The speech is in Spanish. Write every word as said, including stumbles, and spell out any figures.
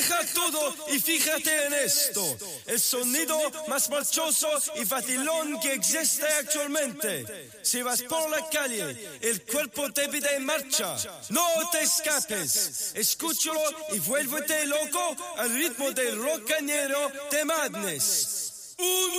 Deja todo y fíjate en esto. El sonido más marchoso y vacilón que existe actualmente. Si vas por la calle, el cuerpo te pide marcha. No te escapes. Escúchalo y vuélvete loco al ritmo del rocañero de Madness. Un